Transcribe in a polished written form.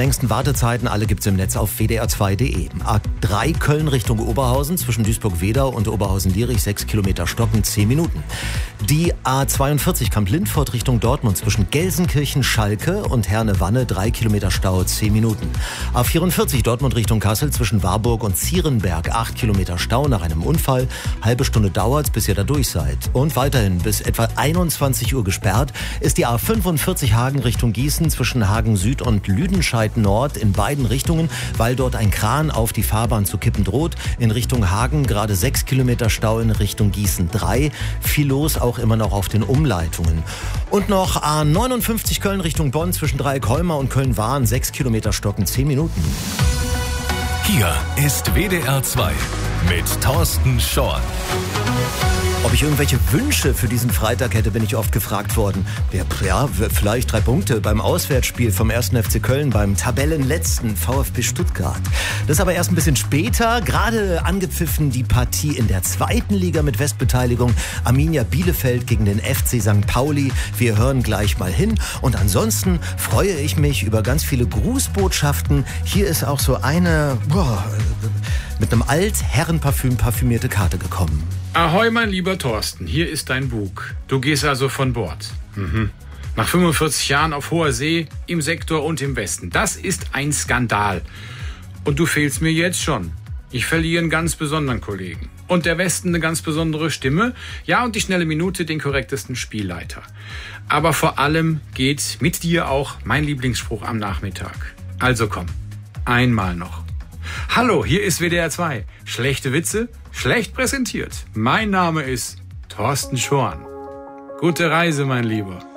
längsten Wartezeiten, alle gibt's im Netz auf wdr2.de. A3 Köln Richtung Oberhausen, zwischen Duisburg-Wedau und Oberhausen-Lierich, 6 Kilometer Stocken, 10 Minuten. Die A42 Kamp-Lindfort Richtung Dortmund, zwischen Gelsenkirchen-Schalke und Herne-Wanne, 3 Kilometer Stau, 10 Minuten. A44 Dortmund Richtung Kassel, zwischen Warburg und Zierenberg, 8 Kilometer Stau nach einem Unfall. Halbe Stunde dauert's, bis ihr da durch seid. Und weiterhin bis etwa 21 Uhr gesperrt ist die A45 Hagen Richtung Gießen, zwischen Hagen Süd und Lüdenscheid Nord in beiden Richtungen, weil dort ein Kran auf die Fahrbahn zu kippen droht. In Richtung Hagen gerade 6 Kilometer Stau, in Richtung Gießen 3. Viel los auch immer noch auf den Umleitungen. Und noch A59 Köln Richtung Bonn, zwischen Dreieck-Holmer und Köln-Wahn, 6 Kilometer Stocken, 10 Minuten. Hier ist WDR 2 mit Thorsten Schorn. Ob ich irgendwelche Wünsche für diesen Freitag hätte, bin ich oft gefragt worden. Ja, vielleicht 3 Punkte beim Auswärtsspiel vom 1. FC Köln beim Tabellenletzten VfB Stuttgart. Das ist aber erst ein bisschen später. Gerade angepfiffen die Partie in der 2. Liga mit Westbeteiligung. Arminia Bielefeld gegen den FC St. Pauli. Wir hören gleich mal hin. Und ansonsten freue ich mich über ganz viele Grußbotschaften. Hier ist auch so eine mit einem Altherrenparfüm parfümierte Karte gekommen. Ahoi, mein lieber Thorsten, hier ist dein Bug. Du gehst also von Bord. Nach 45 Jahren auf hoher See, im Sektor und im Westen. Das ist ein Skandal. Und du fehlst mir jetzt schon. Ich verliere einen ganz besonderen Kollegen. Und der Westen eine ganz besondere Stimme. Ja, und die schnelle Minute den korrektesten Spielleiter. Aber vor allem geht mit dir auch mein Lieblingsspruch am Nachmittag. Also komm, einmal noch. Hallo, hier ist WDR 2. Schlechte Witze, schlecht präsentiert. Mein Name ist Thorsten Schorn. Gute Reise, mein Lieber.